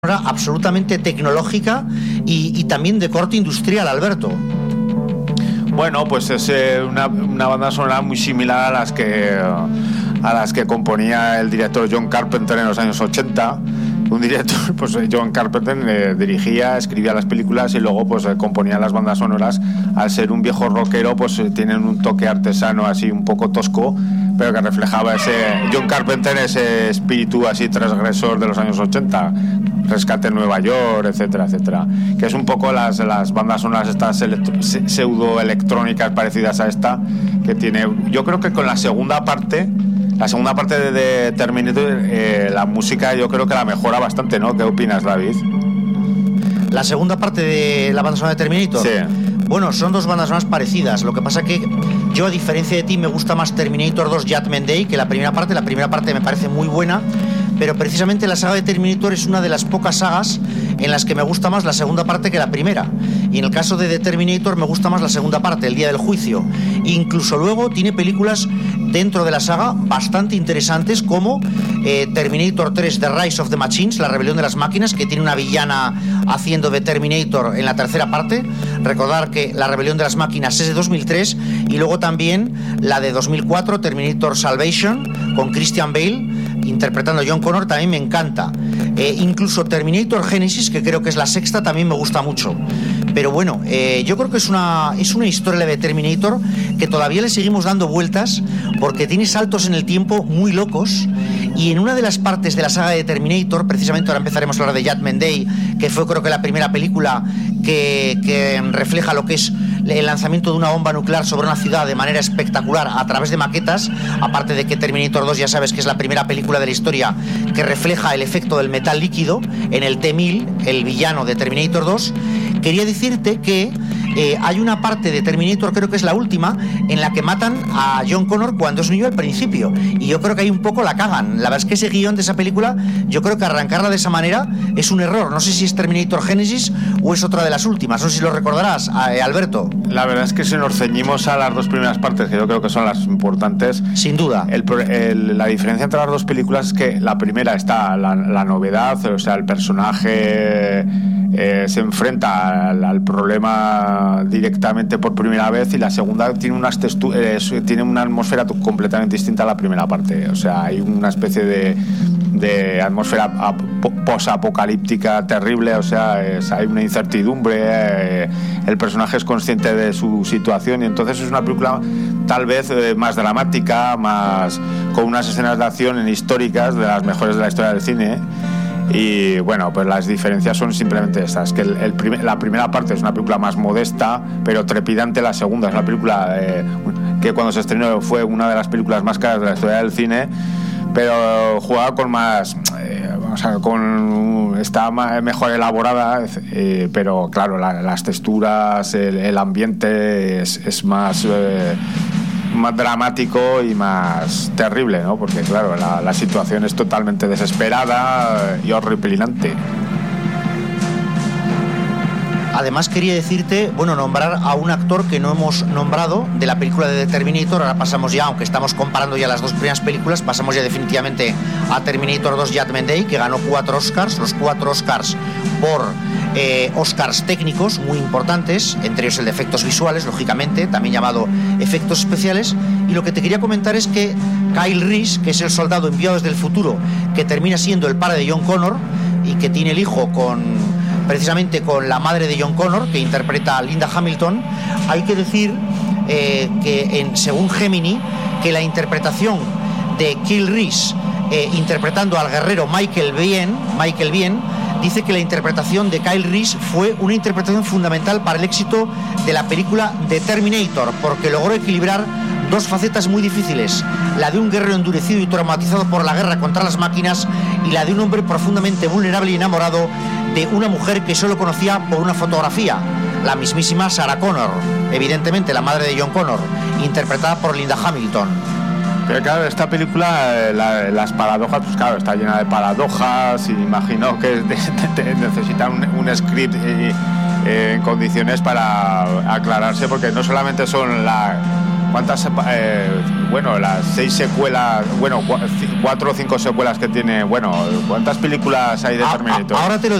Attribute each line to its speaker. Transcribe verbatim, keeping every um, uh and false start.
Speaker 1: absolutamente tecnológica y, y también de corte industrial, Alberto.
Speaker 2: Bueno, pues es eh, una, una banda sonora muy similar a las que a las que componía el director John Carpenter en los años ochenta. Un director, pues John Carpenter eh, dirigía, escribía las películas y luego pues eh, componía las bandas sonoras. Al ser un viejo rockero, pues eh, tienen un toque artesano así un poco tosco, pero que reflejaba ese John Carpenter, ese espíritu así transgresor de los años ochenta, Rescate en Nueva York, etcétera, etcétera, que es un poco las, las bandas sonoras estas electro, pseudo electrónicas parecidas a esta que tiene. Yo creo que con la segunda parte La segunda parte de, de Terminator, eh, la música yo creo que la mejora bastante, ¿no? ¿Qué opinas, David?
Speaker 1: La segunda parte de la banda sonora de Terminator.
Speaker 2: Sí.
Speaker 1: Bueno, son dos bandas sonoras parecidas. Lo que pasa que yo, a diferencia de ti, me gusta más Terminator dos Judgment Day que la primera parte. La primera parte me parece muy buena, pero precisamente la saga de Terminator es una de las pocas sagas en las que me gusta más la segunda parte que la primera. Y en el caso de The Terminator me gusta más la segunda parte, El Día del Juicio. Incluso luego tiene películas dentro de la saga bastante interesantes, como eh, Terminator tres, The Rise of the Machines, La Rebelión de las Máquinas, que tiene una villana haciendo de Terminator en la tercera parte. Recordar que La Rebelión de las Máquinas es de dos mil tres, y luego también la de dos mil cuatro, Terminator Salvation, con Christian Bale interpretando a John Connor, también me encanta. Eh, incluso Terminator Genesis, que creo que es la sexta, también me gusta mucho. Pero bueno, eh, yo creo que es una, es una historia de Terminator que todavía le seguimos dando vueltas, porque tiene saltos en el tiempo muy locos. Y en una de las partes de la saga de Terminator, precisamente ahora empezaremos a hablar de Judgment Day, que fue creo que la primera película que, que refleja lo que es el lanzamiento de una bomba nuclear sobre una ciudad de manera espectacular a través de maquetas, aparte de que Terminator dos ya sabes que es la primera película de la historia que refleja el efecto del metal líquido en el T mil, el villano de Terminator dos. Quería decirte que eh, hay una parte de Terminator, creo que es la última, en la que matan a John Connor cuando es niño al principio, y yo creo que ahí un poco la cagan. La verdad es que ese guión de esa película, yo creo que arrancarla de esa manera es un error. No sé si es Terminator Genesis o es otra de las últimas, no sé si lo recordarás, eh, Alberto.
Speaker 2: La verdad es que si nos ceñimos a las dos primeras partes, que yo creo que son las importantes,
Speaker 1: sin duda,
Speaker 2: el, el, la diferencia entre las dos películas es que la primera está la, la novedad, o sea, el personaje eh, se enfrenta al, al problema directamente por primera vez, y la segunda tiene unas textu- eh, tiene una atmósfera completamente distinta a la primera parte. O sea, hay una especie de, de atmósfera posapocalíptica terrible. O sea, es, hay una incertidumbre, eh, el personaje es consciente de su situación, y entonces es una película tal vez eh, más dramática, más con unas escenas de acción históricas, de las mejores de la historia del cine. Y bueno, pues las diferencias son simplemente estas, que el, el prim- la primera parte es una película más modesta pero trepidante. La segunda es una película eh, que cuando se estrenó fue una de las películas más caras de la historia del cine, pero jugaba con más eh, o sea, con está más, mejor elaborada, eh, pero claro, la, las texturas, el, el ambiente es, es más eh, más dramático y más terrible, ¿no? Porque claro, la, la situación es totalmente desesperada y horripilante.
Speaker 1: Además quería decirte, bueno, nombrar a un actor que no hemos nombrado de la película de The Terminator. Ahora pasamos ya, aunque estamos comparando ya las dos primeras películas, pasamos ya definitivamente a Terminator dos Judgment Day, que ganó cuatro Oscars, los cuatro Oscars por eh, Oscars técnicos muy importantes, entre ellos el de efectos visuales, lógicamente, también llamado efectos especiales. Y lo que te quería comentar es que Kyle Reese, que es el soldado enviado desde el futuro, que termina siendo el padre de John Connor y que tiene el hijo con precisamente con la madre de John Connor, que interpreta a Linda Hamilton. Hay que decir eh, que en, según Gemini, que la interpretación de Kyle Reese eh, interpretando al guerrero Michael Biehn, Michael Biehn, dice que la interpretación de Kyle Reese fue una interpretación fundamental para el éxito de la película The Terminator, porque logró equilibrar dos facetas muy difíciles: la de un guerrero endurecido y traumatizado por la guerra contra las máquinas, y la de un hombre profundamente vulnerable y enamorado de una mujer que solo conocía por una fotografía, la mismísima Sarah Connor, evidentemente la madre de John Connor, interpretada por Linda Hamilton.
Speaker 2: Pero claro, esta película, la, las paradojas, pues claro, está llena de paradojas, y imagino que de, de, de necesita un, un script eh, eh, en condiciones para aclararse, porque no solamente son la ¿Cuántas, eh, bueno, las seis secuelas, bueno, cuatro o cinco secuelas que tiene, bueno, ¿cuántas películas hay de Terminator?
Speaker 1: Ahora te lo